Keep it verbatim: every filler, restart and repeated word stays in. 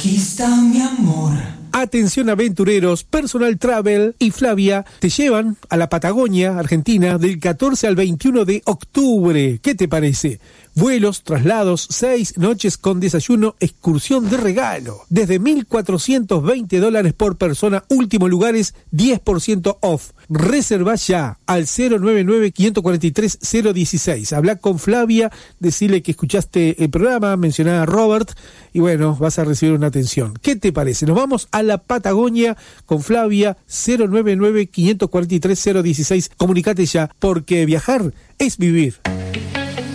Aquí está mi amor. Atención aventureros, Personal Travel y Flavia te llevan a la Patagonia, Argentina, del catorce al veintiuno de octubre. ¿Qué te parece? Vuelos, traslados, seis noches con desayuno, excursión de regalo. Desde mil cuatrocientos veinte dólares por persona, últimos lugares, diez por ciento off. Reserva ya al cero nueve nueve, cinco cuatro tres, cero uno seis. Habla con Flavia, decirle que escuchaste el programa, mencioná a Robert y bueno, vas a recibir una atención. ¿Qué te parece? Nos vamos a la Patagonia con Flavia, cero nueve nueve, cinco cuatro tres, cero uno seis. Comunicate ya, porque viajar es vivir.